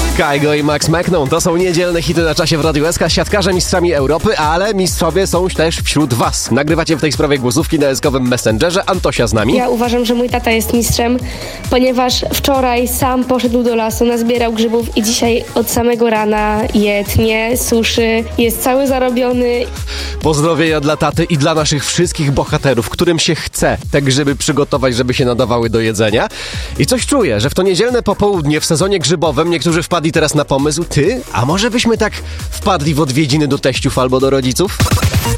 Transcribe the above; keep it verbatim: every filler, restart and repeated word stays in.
Kygo i Max Mechną to są niedzielne hity na czasie w Radiu S K. Siatkarze mistrzami Europy, ale mistrzowie są też wśród was. Nagrywacie w tej sprawie głosówki na eskowym Messengerze. Antosia z nami. Ja uważam, że mój tata jest mistrzem, ponieważ wczoraj sam poszedł do lasu, nazbierał grzybów i dzisiaj od samego rana je tnie, suszy, jest cały zarobiony. Pozdrowienia dla taty i dla naszych wszystkich bohaterów, którym się chce te grzyby przygotować, żeby się nadawały do jedzenia. I coś czuję, że w to niedzielne popołudnie w sezonie grzybowym niektórzy wpadli teraz na pomysł, ty, a może byśmy tak wpadli w odwiedziny do teściów albo do rodziców?